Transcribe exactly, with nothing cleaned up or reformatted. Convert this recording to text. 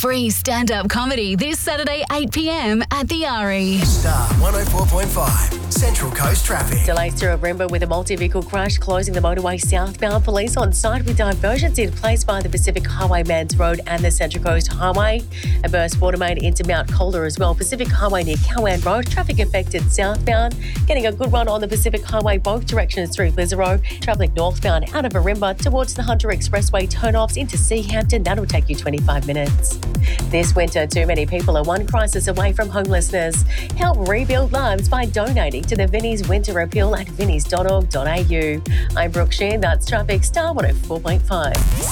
Free stand-up comedy this Saturday, eight p.m. at the Ari. Star one oh four point five, Central Coast Traffic. Delays through Ourimbah with a multi-vehicle crash closing the motorway southbound. Police on site with diversions in place by the Pacific Highway Mans Road and the Central Coast Highway. A burst water main into Mount Calder as well. Pacific Highway near Cowan Road. Traffic affected southbound. Getting a good run on the Pacific Highway both directions through Glizero. Travelling northbound out of Ourimbah towards the Hunter Expressway turn-offs into Seahampton. That'll take you twenty-five minutes. This winter, too many people are one crisis away from homelessness. Help rebuild lives by donating to the Vinnie's Winter Appeal at vinnies dot org dot a u. I'm Brooke Sheehan, that's Traffic Star one oh four point five.